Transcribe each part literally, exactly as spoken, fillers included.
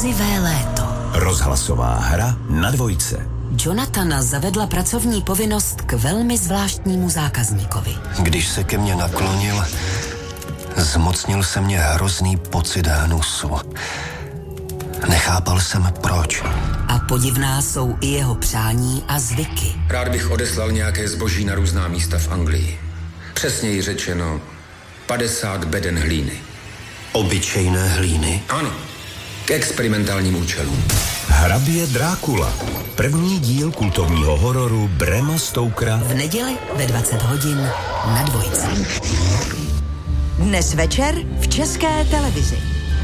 Mrazivé léto. Rozhlasová hra na dvojce. Jonathana zavedla pracovní povinnost k velmi zvláštnímu zákazníkovi. Když se ke mně naklonil, zmocnil se mě hrozný pocit hnusu. Nechápal jsem proč. A podivná jsou i jeho přání a zvyky. Rád bych odeslal nějaké zboží na různá místa v Anglii. Přesněji řečeno, padesát beden hlíny. Obyčejné hlíny? Ano, k experimentálním účelům. Hrabě Drákula. První díl kultovního hororu Brema Stokera. V neděli ve dvacet hodin na dvojce. Dnes večer v České televizi.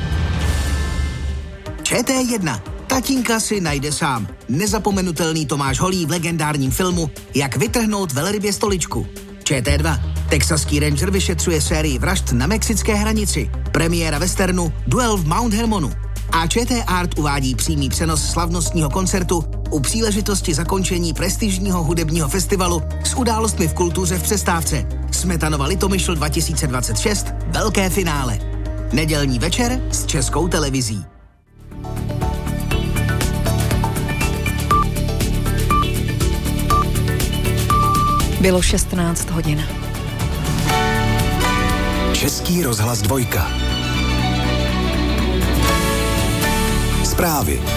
Č T jedna. Tatínka si najde sám. Nezapomenutelný Tomáš Holý v legendárním filmu Jak vytrhnout velrybě stoličku. Č T dva. Texaský ranger vyšetřuje sérii vražd na mexické hranici. Premiéra westernu Duel v Mount Hermonu. A Č T Art uvádí přímý přenos slavnostního koncertu u příležitosti zakončení prestižního hudebního festivalu s událostmi v kultuře v přestávce. Smetanova Litomyšl dva tisíce dvacet šest. Velké finále. Nedělní večer s Českou televizí. Bylo šestnáct hodin. Český rozhlas dvojka. Zprávy.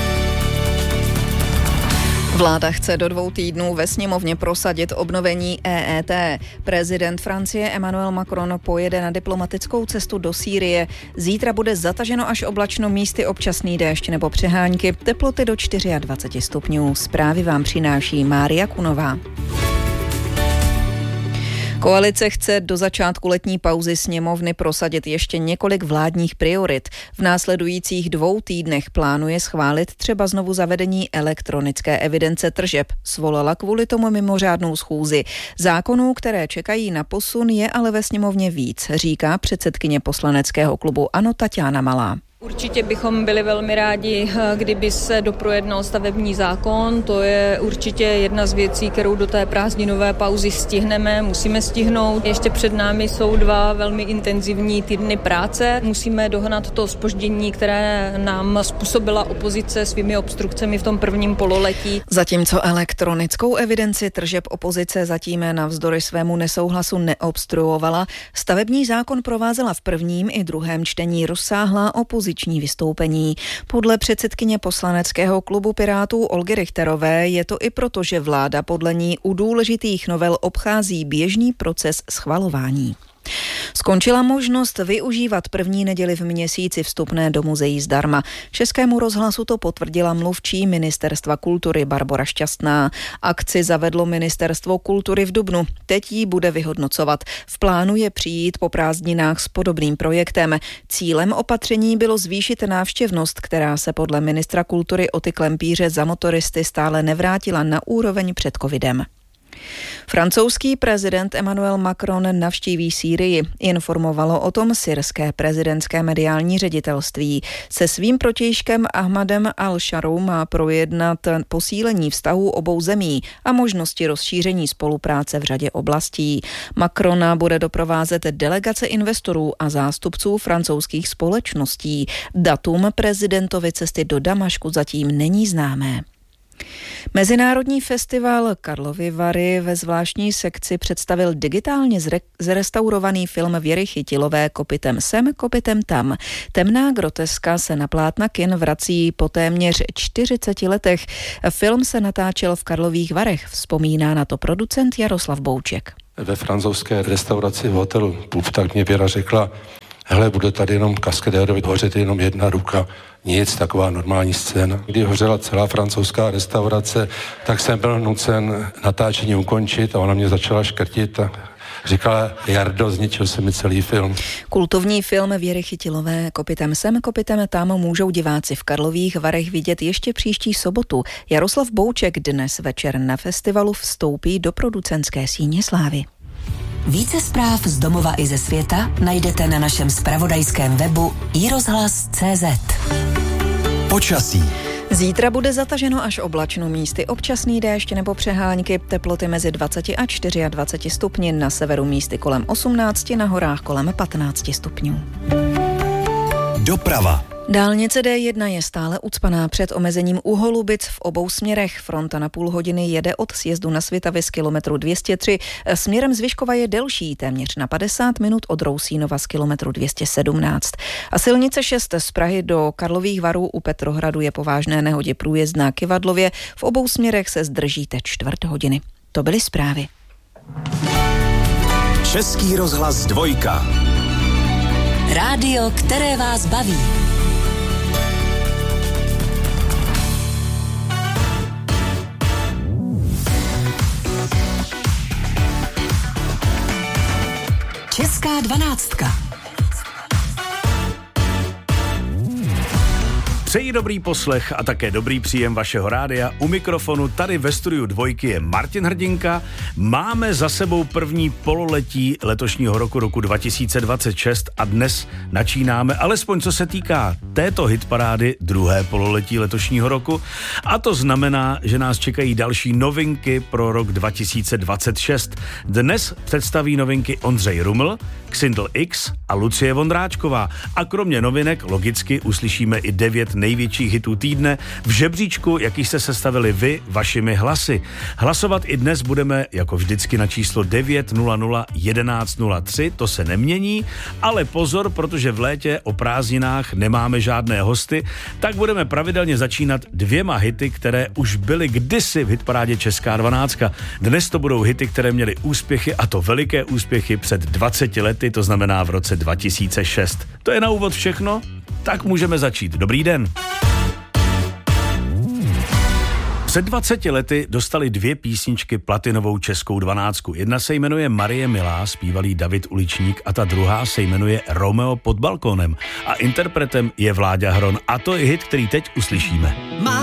Vláda chce do dvou týdnů ve sněmovně prosadit obnovení E E T. Prezident Francie Emmanuel Macron pojede na diplomatickou cestu do Sýrie. Zítra bude zataženo až oblačno, místy občasný déšť nebo přehánky, teploty do dvacet čtyři stupňů. Zprávy vám přináší Mária Kunová. Koalice chce do začátku letní pauzy sněmovny prosadit ještě několik vládních priorit. V následujících dvou týdnech plánuje schválit třeba znovu zavedení elektronické evidence tržeb. Svolala kvůli tomu mimořádnou schůzi. Zákonů, které čekají na posun, je ale ve sněmovně víc, říká předsedkyně poslaneckého klubu ANO Taťána Malá. Určitě bychom byli velmi rádi, kdyby se doprojednal stavební zákon. To je určitě jedna z věcí, kterou do té prázdninové pauzy stihneme, musíme stihnout. Ještě před námi jsou dva velmi intenzivní týdny práce. Musíme dohnat to zpoždění, které nám způsobila opozice svými obstrukcemi v tom prvním pololetí. Zatímco elektronickou evidenci tržeb opozice zatím navzdory svému nesouhlasu neobstruovala, stavební zákon provázela v prvním i druhém čtení rozsáhlá opozice. Vystoupení. Podle předsedkyně poslaneckého klubu Pirátů Olgy Richterové je to i proto, že vláda podle ní u důležitých novel obchází běžný proces schvalování. Skončila možnost využívat první neděli v měsíci vstupné do muzeí zdarma. Českému rozhlasu to potvrdila mluvčí Ministerstva kultury Barbora Šťastná. Akci zavedlo Ministerstvo kultury v dubnu. Teď ji bude vyhodnocovat. V plánu je přijít po prázdninách s podobným projektem. Cílem opatření bylo zvýšit návštěvnost, která se podle ministra kultury Oty Klempíře za motoristy stále nevrátila na úroveň před covidem. Francouzský prezident Emmanuel Macron navštíví Sýrii. Informovalo o tom syrské prezidentské mediální ředitelství. Se svým protějškem Ahmadem al-Sharou má projednat posílení vztahů obou zemí a možnosti rozšíření spolupráce v řadě oblastí. Macrona bude doprovázet delegace investorů a zástupců francouzských společností. Datum prezidentovy cesty do Damašku zatím není známé. Mezinárodní festival Karlovy Vary ve zvláštní sekci představil digitálně zre- zrestaurovaný film Věry Chytilové Kopytem sem, kopytem tam. Temná groteska se na plátna kin vrací po téměř čtyřiceti letech. Film se natáčel v Karlových Varech, vzpomíná na to producent Jaroslav Bouček. Ve francouzské restauraci v hotelu Puf, tak mě Věra řekla: hele, bude tady jenom kaskadérovi hořet jenom jedna ruka. Nic, taková normální scéna. Kdy hořela celá francouzská restaurace, tak jsem byl nucen natáčení ukončit a ona mě začala škrtit a říkala: Jardo, zničil se mi celý film. Kultovní film Věry Chytilové Kopytem sem, kopytem tam můžou diváci v Karlových Varech vidět ještě příští sobotu. Jaroslav Bouček dnes večer na festivalu vstoupí do producentské síně slávy. Více zpráv z domova i ze světa najdete na našem zpravodajském webu i rozhlas tečka cé zet. Počasí. Zítra bude zataženo až oblačno, místy občasný déšť nebo přehánky, teploty mezi dvacet a dvacet čtyři stupni, na severu místy kolem osmnáct, na horách kolem patnáct stupňů. Doprava. Dálnice D jedna je stále ucpaná před omezením u Holubic v obou směrech. Fronta na půl hodiny jede od sjezdu na Svitavy z kilometru dvě stě tři. Směrem z Vyškova je delší, téměř na padesát minut od Rousínova z kilometru dvě stě sedmnáct. A silnice šest z Prahy do Karlových Varů u Petrohradu je po vážné nehodě průjezdná Kyvadlově. V obou směrech se zdržíte čtvrt hodiny. To byly zprávy. Český rozhlas dvojka. Rádio, které vás baví. Česká dvanáctka. Přeji dobrý poslech a také dobrý příjem vašeho rádia. U mikrofonu tady ve studiu dvojky je Martin Hrdinka. Máme za sebou první pololetí letošního roku, roku dva tisíce dvacet šest a dnes načínáme, alespoň co se týká této hitparády, druhé pololetí letošního roku. A to znamená, že nás čekají další novinky pro rok dva tisíce dvacet šest. Dnes představí novinky Ondřej Ruml, Xindl X a Lucie Vondráčková. A kromě novinek logicky uslyšíme i devět největších hitů týdne v žebříčku, jaký jste sestavili vy vašimi hlasy. Hlasovat i dnes budeme jako vždycky na číslo devět nula nula jedenáct nula tři, to se nemění, ale pozor, protože v létě o prázdninách nemáme žádné hosty, tak budeme pravidelně začínat dvěma hity, které už byly kdysi v hitparádě Česká dvanáctka. Dnes to budou hity, které měly úspěchy, a to veliké úspěchy před dvaceti lety, to znamená v roce dva tisíce šest. To je na úvod všechno, tak můžeme začít. Dobrý den. Před dvaceti lety dostali dvě písničky platinovou českou dvanáctku. Jedna se jmenuje Marie milá, zpívalý David Uličník, a ta druhá se jmenuje Romeo pod balkónem. A interpretem je Vláďa Hron. A to je hit, který teď uslyšíme.